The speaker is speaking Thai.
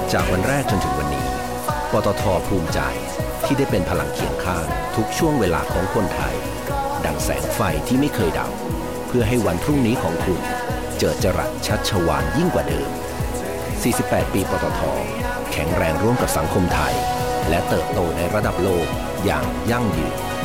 จากวันแรกจนถึงวันนี้ปตท.ภูมิใจที่ได้เป็นพลังเคียงข้างทุกช่วงเวลาของคนไทยดังแสงไฟที่ไม่เคยดับเพื่อให้วันพรุ่งนี้ของคุณเจิดจรัสชัชวาลยิ่งกว่าเดิม48 ปีปตท.แข็งแรงร่วมกับสังคมไทยและเติบโตในระดับโลกอย่างยั่งยืน